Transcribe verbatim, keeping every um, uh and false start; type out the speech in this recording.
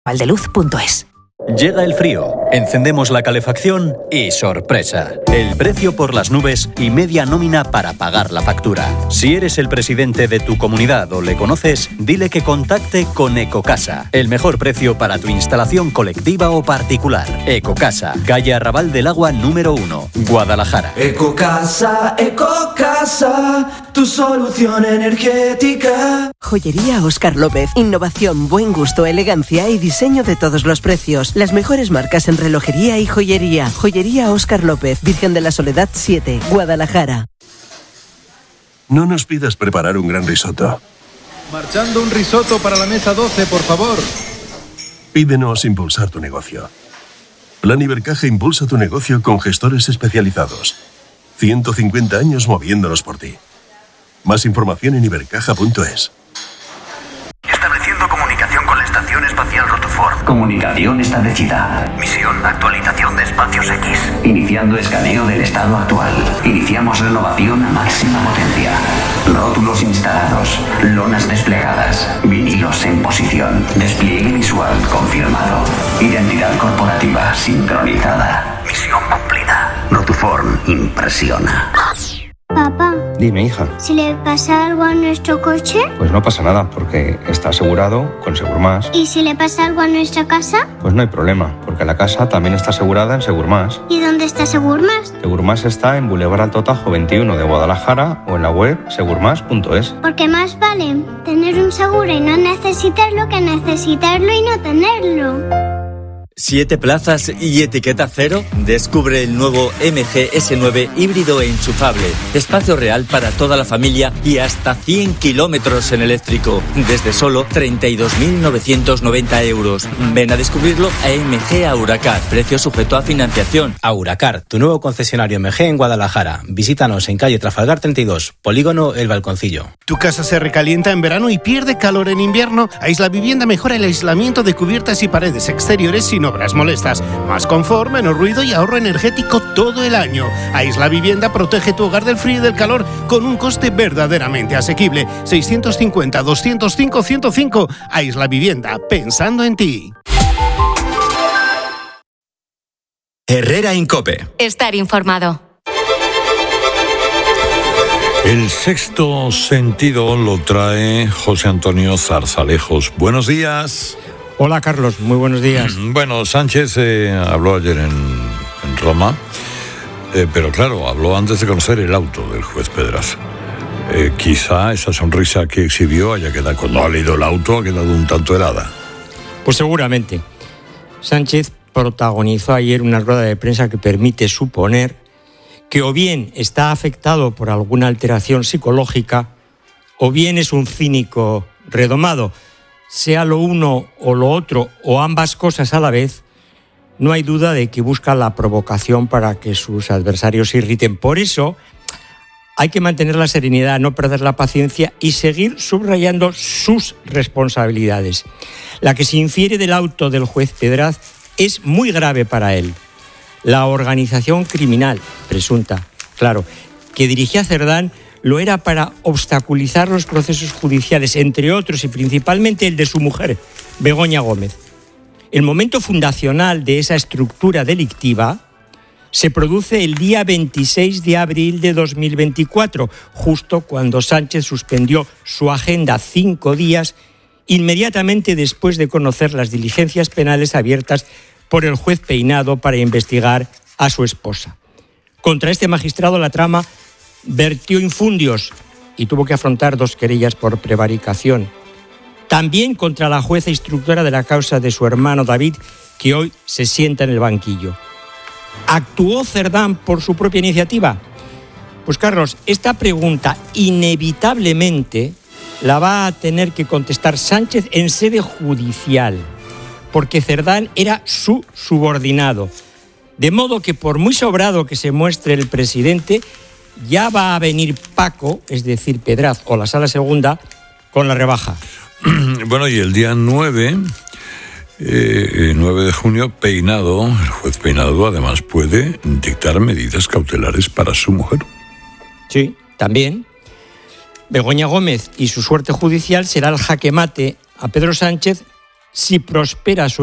valdeluz punto es. Llega el frío, encendemos la calefacción y ¡sorpresa! El precio por las nubes y media nómina para pagar la factura. Si eres el presidente de tu comunidad o le conoces, dile que contacte con Ecocasa. El mejor precio para tu instalación colectiva o particular. Ecocasa, calle Arrabal del Agua número uno, Guadalajara. Ecocasa, Ecocasa, tu solución energética. Joyería Óscar López. Innovación, buen gusto, elegancia y diseño de todos los precios. Las mejores marcas en relojería y joyería. Joyería Óscar López, Virgen de la Soledad siete, Guadalajara. No nos pidas preparar un gran risotto. Marchando un risotto para la mesa doce, por favor. Pídenos impulsar tu negocio. Plan Ibercaja impulsa tu negocio con gestores especializados. ciento cincuenta años moviéndonos por ti. Más información en ibercaja punto es. Estableciendo comunicación con la Estación Espacial Rotoform. Comunicación establecida. Misión, actualización de espacios X. Iniciando escaneo del estado actual. Iniciamos renovación a máxima potencia. Rótulos instalados. Lonas desplegadas. Vinilos en posición. Despliegue visual confirmado. Identidad corporativa sincronizada. Misión cumplida. Rotoform impresiona. Papá. Dime, hija. ¿Si le pasa algo a nuestro coche? Pues no pasa nada, porque está asegurado con Segurmás. ¿Y si le pasa algo a nuestra casa? Pues no hay problema, porque la casa también está asegurada en Segurmás. ¿Y dónde está Segurmás? Segurmás está en Boulevard Alto Tajo veintiuno de Guadalajara o en la web segurmás punto es. Porque más vale tener un seguro y no necesitarlo que necesitarlo y no tenerlo. ¿Siete plazas y etiqueta cero? Descubre el nuevo M G S nueve híbrido e enchufable. Espacio real para toda la familia y hasta cien kilómetros en eléctrico. Desde solo treinta y dos mil novecientos noventa euros. Ven a descubrirlo a M G Auracar. Precio sujeto a financiación. Auracar, tu nuevo concesionario M G en Guadalajara. Visítanos en calle Trafalgar treinta y dos, Polígono El Balconcillo. ¿Tu casa se recalienta en verano y pierde calor en invierno? Aisla Vivienda mejora el aislamiento de cubiertas y paredes exteriores sin obras molestas. Más confort, menos ruido y ahorro energético todo el año. Aisla Vivienda protege tu hogar del frío y del calor con un coste verdaderamente asequible. seiscientos cincuenta, doscientos cinco, ciento cinco. Aisla Vivienda, pensando en ti. Herrera Incope. Estar informado. El sexto sentido lo trae José Antonio Zarzalejos. Buenos días. Hola, Carlos, muy buenos días. Bueno, Sánchez eh, habló ayer en, en Roma, eh, pero claro, habló antes de conocer el auto del juez Pedraza. Eh, quizá esa sonrisa que exhibió haya quedado, cuando ha leído el auto, ha quedado un tanto helada. Pues seguramente. Sánchez protagonizó ayer una rueda de prensa que permite suponer que o bien está afectado por alguna alteración psicológica o bien es un cínico redomado. Sea lo uno o lo otro, o ambas cosas a la vez, no hay duda de que busca la provocación para que sus adversarios se irriten. Por eso hay que mantener la serenidad, no perder la paciencia y seguir subrayando sus responsabilidades. La que se infiere del auto del juez Pedraz es muy grave para él. La organización criminal, presunta, claro, que dirigía Cerdán, lo era para obstaculizar los procesos judiciales, entre otros y principalmente el de su mujer, Begoña Gómez. El momento fundacional de esa estructura delictiva se produce el día veintiséis de abril de dos mil veinticuatro, justo cuando Sánchez suspendió su agenda cinco días, inmediatamente después de conocer las diligencias penales abiertas por el juez Peinado para investigar a su esposa. Contra este magistrado la trama vertió infundios y tuvo que afrontar dos querellas por prevaricación. También contra la jueza instructora de la causa de su hermano David, que hoy se sienta en el banquillo. ¿Actuó Cerdán por su propia iniciativa? Pues Carlos, esta pregunta inevitablemente la va a tener que contestar Sánchez en sede judicial, porque Cerdán era su subordinado. De modo que por muy sobrado que se muestre el presidente, ya va a venir Paco, es decir, Pedraz o la Sala Segunda, con la rebaja. Bueno, y el día nueve, eh, nueve de junio, Peinado, el juez Peinado, además puede dictar medidas cautelares para su mujer. Sí, también. Begoña Gómez y su suerte judicial será el jaque mate a Pedro Sánchez si prospera su